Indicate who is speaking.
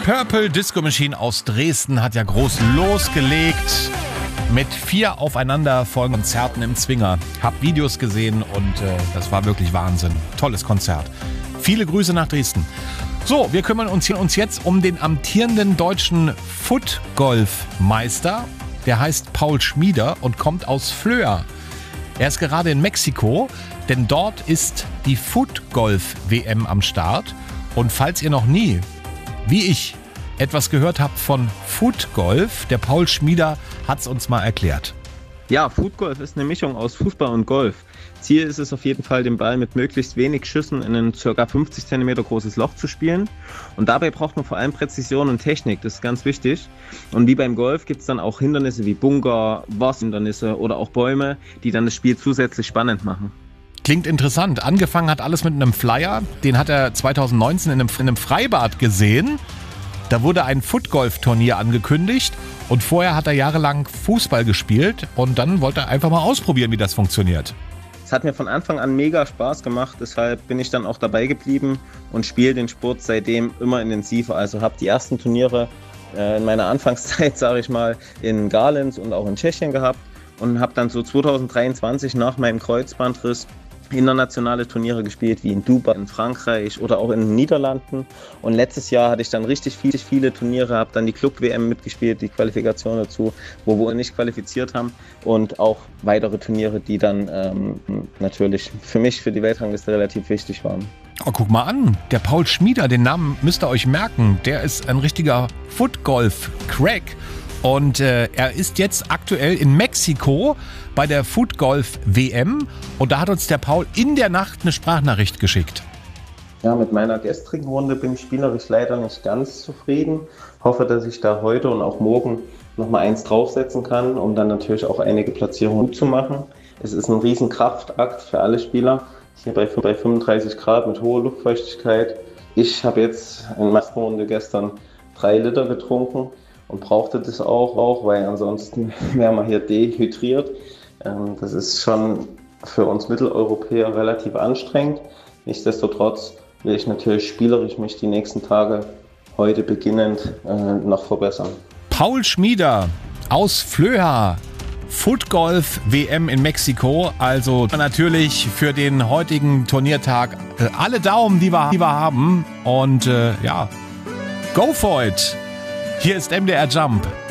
Speaker 1: Purple Disco Machine aus Dresden hat ja groß losgelegt mit 4 aufeinander folgenden Konzerten im Zwinger. Hab Videos gesehen und das war wirklich Wahnsinn. Tolles Konzert. Viele Grüße nach Dresden. So, wir kümmern uns jetzt um den amtierenden deutschen Footgolf-Meister. Der heißt Paul Schmieder und kommt aus Flöa. Er ist gerade in Mexiko, denn dort ist die Footgolf-WM am Start. Und falls ihr noch nie, wie ich, etwas gehört habt von Footgolf, der Paul Schmieder hat es uns mal erklärt.
Speaker 2: Ja, Footgolf ist eine Mischung aus Fußball und Golf. Ziel ist es auf jeden Fall, den Ball mit möglichst wenig Schüssen in ein ca. 50 cm großes Loch zu spielen. Und dabei braucht man vor allem Präzision und Technik, das ist ganz wichtig. Und wie beim Golf gibt es dann auch Hindernisse wie Bunker, Wasserhindernisse oder auch Bäume, die dann das Spiel zusätzlich spannend machen.
Speaker 1: Klingt interessant. Angefangen hat alles mit einem Flyer, den hat er 2019 in einem Freibad gesehen. Da wurde ein Footgolf-Turnier angekündigt und vorher hat er jahrelang Fußball gespielt und dann wollte er einfach mal ausprobieren, wie das funktioniert.
Speaker 2: Es hat mir von Anfang an mega Spaß gemacht, deshalb bin ich dann auch dabei geblieben und spiele den Sport seitdem immer intensiver. Also habe die ersten Turniere in meiner Anfangszeit, sage ich mal, in Garlenz und auch in Tschechien gehabt und habe dann so 2023 nach meinem Kreuzbandriss internationale Turniere gespielt, wie in Dubai, in Frankreich oder auch in den Niederlanden. Und letztes Jahr hatte ich dann richtig viele Turniere, habe dann die Club-WM mitgespielt, die Qualifikation dazu, wo wir nicht qualifiziert haben. Und auch weitere Turniere, die dann natürlich für mich, für die Weltrangliste relativ wichtig waren.
Speaker 1: Oh, guck mal an, der Paul Schmieder, den Namen müsst ihr euch merken. Der ist ein richtiger Footgolf-Crack. Und er ist jetzt aktuell in Mexiko bei der Footgolf-WM. Und da hat uns der Paul in der Nacht eine Sprachnachricht geschickt.
Speaker 2: Ja, mit meiner gestrigen Runde bin ich spielerisch leider nicht ganz zufrieden. Hoffe, dass ich da heute und auch morgen nochmal eins draufsetzen kann, um dann natürlich auch einige Platzierungen gut zu machen. Es ist ein riesen Kraftakt für alle Spieler. Hier bei 35 Grad mit hoher Luftfeuchtigkeit. Ich habe jetzt in der ersten Runde gestern 3 Liter getrunken. Und brauchte das auch, weil ansonsten wäre man hier dehydriert. Das ist schon für uns Mitteleuropäer relativ anstrengend. Nichtsdestotrotz will ich natürlich spielerisch mich die nächsten Tage, heute beginnend, noch verbessern.
Speaker 1: Paul Schmieder aus Flöa, Footgolf-WM in Mexiko. Also natürlich für den heutigen Turniertag alle Daumen, die wir haben. Und ja, go for it! Hier ist MDR Jump.